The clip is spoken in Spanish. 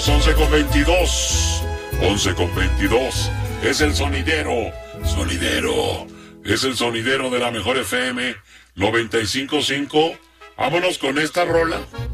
las 11:22. 11:22. Es el sonidero. Sonidero. Es el sonidero de la mejor FM 95.5. Vámonos con esta rola.